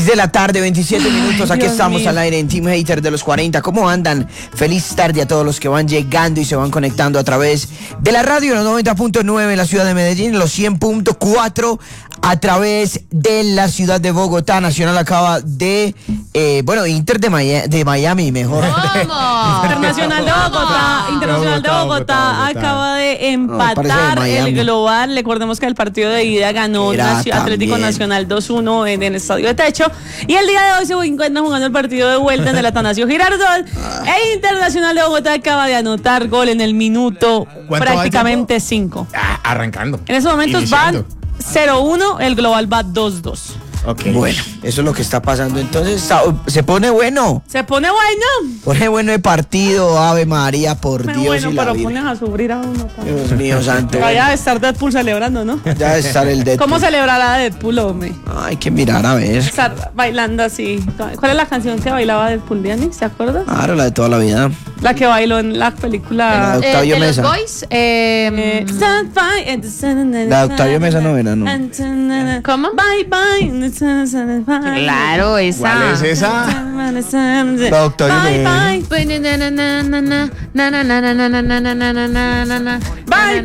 De la tarde, 27 minutos, aquí Dios estamos mío. al aire en Team Hater de los 40. ¿Cómo andan? Feliz tarde a todos los que van llegando y se van conectando a través de la radio, los 90.9 en la ciudad de Medellín, los 100.4 a través de la ciudad de Bogotá. Nacional acaba de, Inter de Miami, mejor. ¿Cómo? Internacional de Bogotá acaba de parece de empatar Miami. el global. Recordemos que el partido de ida ganó Era Atlético también. Nacional 2-1 en el Estadio de Techo. Y el día de hoy se encuentra jugando el partido de vuelta en el Atanasio Girardot. E Internacional de Bogotá acaba de anotar gol en el minuto ¿Cuánto va prácticamente 5. Arrancando. En esos momentos Iniciando. van 0-1, el global va 2-2. Ok. Bueno, eso es lo que está pasando. Entonces, se pone bueno. Se pone bueno. Pone bueno el partido, Ave María, por Muy Dios bueno, y la pero Virgen. pones a sufrir a uno. Dios mío santo. Vaya a estar Deadpool celebrando, ¿no? Ya debe estar el Deadpool. ¿Cómo celebrará Deadpool, hombre? Hay que mirar a ver. Estar bailando así. ¿Cuál es la canción que bailaba Deadpool, Diani? ¿Se acuerdas? Claro, la de toda la vida. La que bailó en la película. Octavio de Mesa. los Boys. La de Octavio Mesa no era, ¿no? ¿Cómo? Bye bye. Claro, esa. ¿Cuál es esa? La de Octavio Bye Mesa. bye. Bye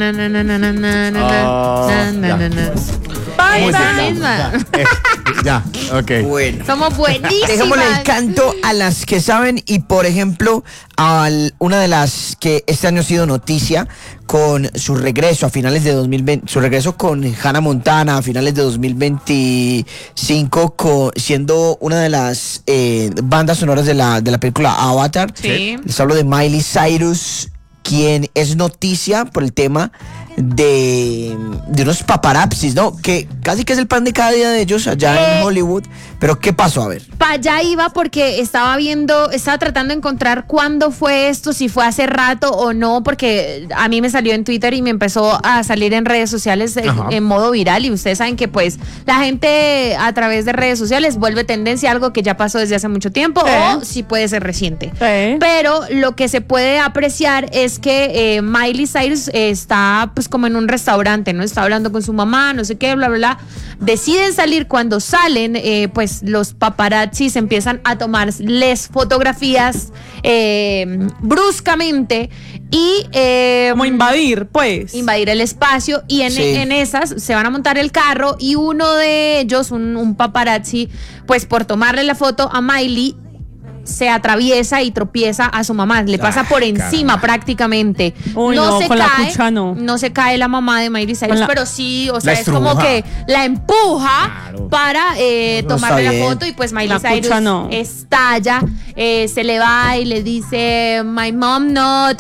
bye. Bye bye. Ya, ok. Bueno. Somos buenísimas. Dejémosle el canto a las que saben y, por ejemplo, una de las que este año ha sido noticia con su regreso a finales de 2020, su regreso con Hannah Montana a finales de 2025, siendo una de las bandas sonoras de la película Avatar. Sí. Les hablo de Miley Cyrus, quien es noticia por el tema de unos paparazzis, ¿no? Que casi que es el pan de cada día de ellos allá en Hollywood. Pero ¿qué pasó? A ver. Para allá iba porque estaba tratando de encontrar cuándo fue esto, si fue hace rato o no, porque a mí me salió en Twitter y me empezó a salir en redes sociales en modo viral, y ustedes saben que pues la gente a través de redes sociales vuelve tendencia a algo que ya pasó desde hace mucho tiempo o si puede ser reciente. Sí. Pero lo que se puede apreciar es que Miley Cyrus está pues como en un restaurante, ¿no? Está hablando con su mamá, no sé qué, bla, bla, bla. Deciden salir. Cuando salen, pues los paparazzis empiezan a tomarles fotografías bruscamente y Como invadir, pues. invadir el espacio, y en esas se van a montar el carro, y uno de ellos, un paparazzi, pues por tomarle la foto a Miley, se atraviesa y tropieza a su mamá, le pasa por encima prácticamente. Uy, no, con la cucha no. Se cae la mamá de Miley Cyrus, pero sí, o sea, es como estruja. que la empuja para tomarle la bien. foto, y pues Miley La cucha Cyrus no. estalla, se le va y le dice my mom not.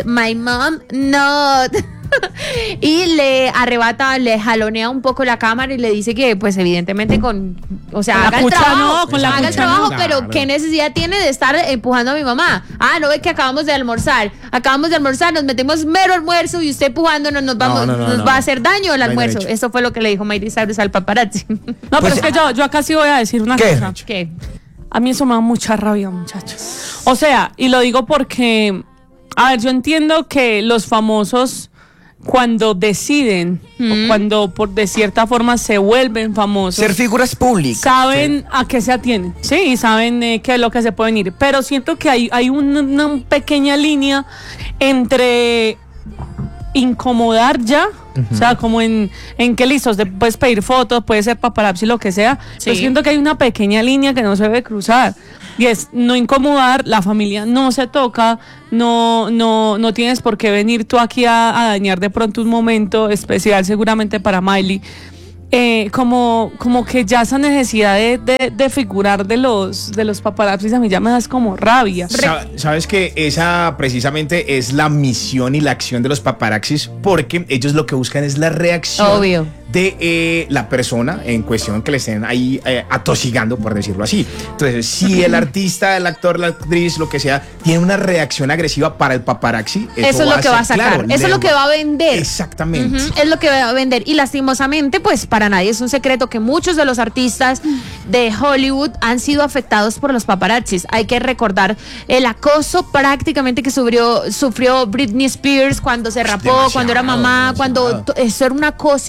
Y le arrebata, le jalonea un poco la cámara y le dice que pues evidentemente con la haga el cucha trabajo, no, con la haga el cucha trabajo, no. pero Claro. ¿qué necesidad tiene de estar empujando a mi mamá? No ve que acabamos de almorzar, nos metimos mero almuerzo y usted empujándonos nos No. va a hacer daño el No hay almuerzo. derecho. Eso fue lo que le dijo Miley Cyrus al paparazzi. No, pero Pues, es que yo acá sí voy a decir una ¿qué? cosa. ¿Qué? A mí eso me da mucha rabia, muchachos. O sea, y lo digo porque, a ver, yo entiendo que los famosos, cuando deciden o cuando de cierta forma se vuelven famosos, Ser figuras públicas. saben a qué se atienen, sí, y saben qué es lo que se pueden ir. Pero siento que hay una pequeña línea entre incomodar ya, o sea, como en que listos, puedes pedir fotos, puede ser paparazzi, lo que sea, pero siento que hay una pequeña línea que no se debe cruzar, y es no incomodar, la familia no se toca, no tienes por qué venir tú aquí a dañar de pronto un momento especial seguramente para Miley. Como que ya esa necesidad de figurar de los paparazzis a mí ya me das como rabia. Sabes que esa precisamente es la misión y la acción de los paparazzis, porque ellos lo que buscan es la reacción Obvio. de la persona en cuestión que le estén ahí atosigando, por decirlo así. Entonces, si el artista, el actor, la actriz, lo que sea, tiene una reacción agresiva para el paparazzi, Eso es lo que va a ser, sacar, claro, eso es lo que va a vender. Exactamente. Ujú, es lo que va a vender. Y lastimosamente, pues para nadie es un secreto que muchos de los artistas de Hollywood han sido afectados por los paparazzis. Hay que recordar el acoso prácticamente que sufrió Britney Spears cuando se rapó, Demasiado, cuando era mamá, demasiado. cuando eso era una cosa impresionante.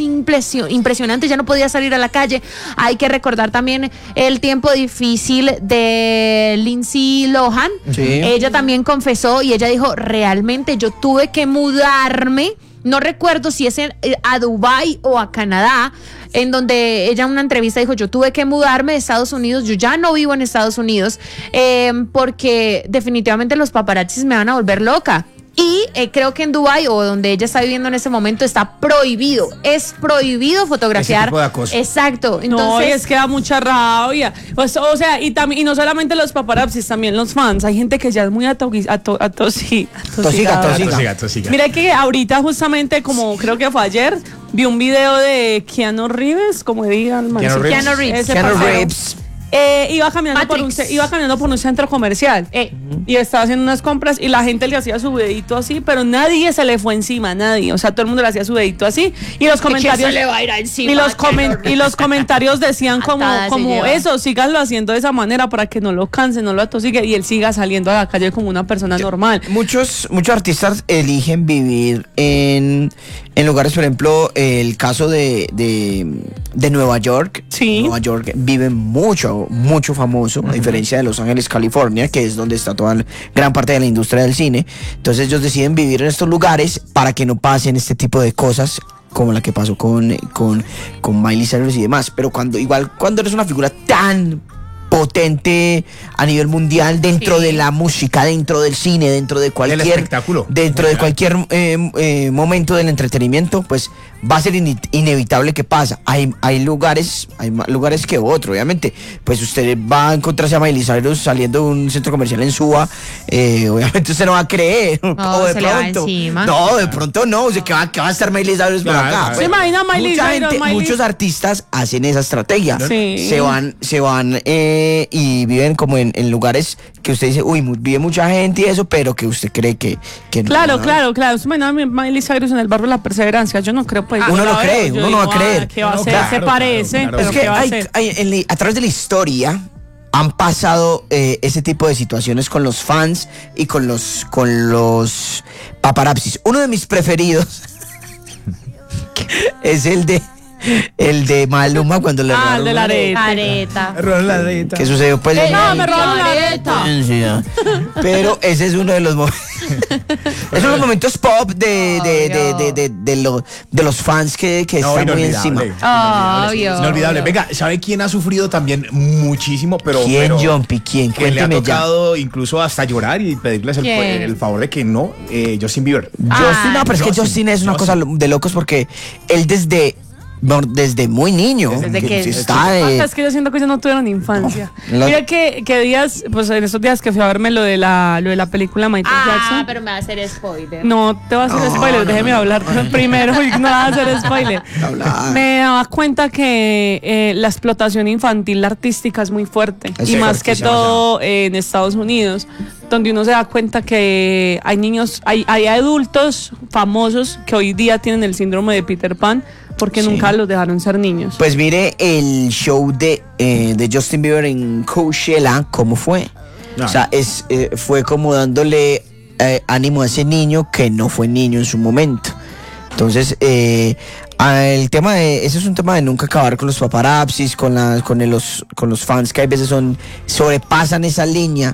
impresionante, ya no podía salir a la calle. Hay que recordar también el tiempo difícil de Lindsay Lohan. Sí. Ella también confesó y ella dijo, realmente yo tuve que mudarme. No recuerdo si es a Dubái o a Canadá, en donde ella en una entrevista dijo, yo tuve que mudarme de Estados Unidos, yo ya no vivo en Estados Unidos, porque definitivamente los paparazzis me van a volver loca. Y creo que en Dubái o donde ella está viviendo en ese momento es prohibido fotografiar. Ese tipo de acoso. Exacto. No, Entonces, y es que da mucha rabia. Pues, o sea, y no solamente los paparazzis, también los fans. Hay gente que ya es muy atosigada. Mira que ahorita justamente, como creo que fue ayer, vi un video de Keanu Reeves, como digan, Keanu Reeves. Iba caminando por un centro comercial y estaba haciendo unas compras y la gente le hacía su dedito así, pero nadie se le fue encima, nadie. O sea, todo el mundo le hacía su dedito así y los comentarios se le va a ir encima, y los comentarios decían como eso, síganlo haciendo de esa manera para que no lo canse, no lo atosigue y él siga saliendo a la calle como una persona normal. Muchos artistas eligen vivir en lugares, por ejemplo, el caso de Nueva York. Sí. Nueva York vive mucho famoso, a diferencia de Los Ángeles, California, que es donde está toda gran parte de la industria del cine. Entonces ellos deciden vivir en estos lugares para que no pasen este tipo de cosas como la que pasó con Miley Cyrus y demás. Pero cuando eres una figura tan potente a nivel mundial dentro de la música, dentro del cine, dentro de cualquier espectáculo, dentro de cualquier momento del entretenimiento, pues va a ser inevitable que pasa. Hay lugares que otro, obviamente. Pues usted va a encontrarse a Miley Cyrus saliendo de un centro comercial en Suba, obviamente usted no va a creer. No, de se le va pronto. encima. No, de pronto no. O sea, que va a estar Miley Cyrus por acá. ¿Se imagina Miley Cyrus? Muchos artistas hacen esa estrategia. Sí. Se van y viven como en lugares que usted dice, vive mucha gente y eso, pero que usted cree que no. Claro. ¿Se imagina Miley Cyrus en el barrio de La Perseverancia? Yo no creo. Pues, uno no cree, uno no va a creer. ¿Qué va a hacer? Se parece. Claro. Pero Es que ¿qué va a hacer? a través de la historia han pasado ese tipo de situaciones con los fans y con los paparazzis. Uno de mis preferidos es el de Maluma cuando le robaron de la Areta. ¿Qué sucedió? Pues No, me robaron la areta. Pero ese es uno de los momentos. Es uno de los momentos pop de los fans que están muy encima. Inolvidable. Venga, ¿sabe quién ha sufrido también muchísimo? ¿Quién, Jumpy? ¿Quién? Que le ha Cuénteme ya. tocado incluso hasta llorar y pedirles el favor de que no. Justin Bieber. Justin, no, pero es que Justin es una cosa de locos porque él desde muy niño. Desde que Es que yo siento que ellos no tuvieron infancia. Mira que días, pues en esos días que fui a verme lo de la película Michael Jackson. Pero me va a hacer spoiler. No te va a hacer spoiler, déjeme hablar primero y no va a hacer spoiler. Me daba cuenta que la explotación infantil artística es muy fuerte. Es y más que fuertísima, todo en Estados Unidos, donde uno se da cuenta que hay niños, hay adultos famosos que hoy día tienen el síndrome de Peter Pan porque nunca los dejaron ser niños. Pues mire el show de Justin Bieber en Coachella, ¿cómo fue? O sea, fue como dándole ánimo a ese niño que no fue niño en su momento. Entonces, el tema ese es un tema de nunca acabar con los paparazzis, con los fans que a veces sobrepasan esa línea.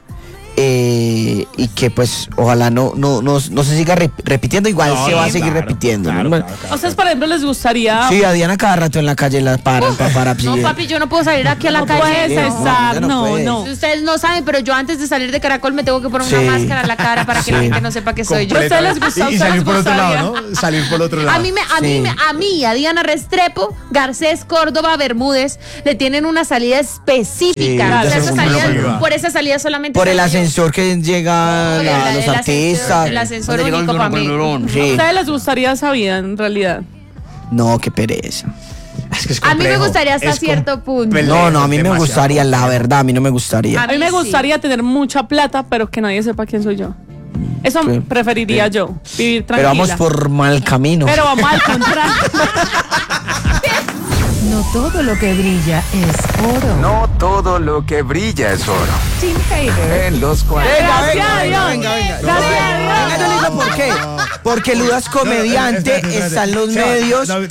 Y que pues ojalá no se siga repitiendo, igual se va a seguir repitiendo. Claro. ¿A ustedes, por ejemplo, les gustaría? Sí, a Diana cada rato en la calle la paran para No, papi, yo no puedo salir aquí a la calle. Puedes estar, no. Ustedes no saben, pero yo antes de salir de Caracol me tengo que poner una máscara en la cara para que la gente no sepa que soy yo. ¿A ustedes les gusta? Y salir por otro lado, ¿no? Salir por otro lado. A Diana Restrepo, Garcés, Córdoba, Bermúdez, le tienen una salida específica. Sí, por esa salida solamente. Por el ascensor que llega a los artistas. El ascensor único para mí. Sí. ¿A ustedes les gustaría esa vida en realidad? No, qué pereza. Es que es a mí me complejo. gustaría hasta cierto punto. No, a mí me gustaría, la verdad, a mí no me gustaría. A mí me gustaría tener mucha plata, pero que nadie sepa quién soy yo. Eso preferiría yo, vivir tranquila. Pero vamos por mal camino. Pero vamos al contrario. No todo lo que brilla es oro. No todo lo que brilla es oro. Tim Hater. En los 40. Gracias a Dios. venga. Gracias a Dios. Venga, yo le digo por qué. Porque Ludas comediante está en los medios. No,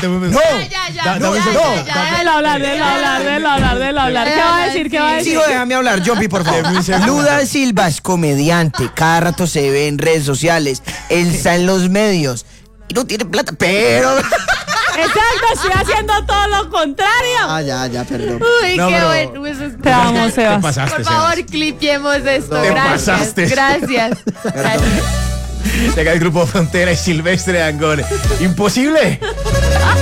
Déjalo hablar. ¿Qué va a decir? sí, déjame hablar, Jumpy, por favor. Ludas Silva es comediante, cada rato se ve en redes sociales, él está en los medios y no tiene plata, pero... Exacto, estoy haciendo todo lo contrario. Ya, perdón. Uy, No, qué pero- bueno. Eso es- Te amo, Sebas. Te pasaste, Por Sebas. favor, clipiemos esto. Te Gracias. pasaste. Gracias. Llega el grupo Frontera y Silvestre Dangond. Imposible.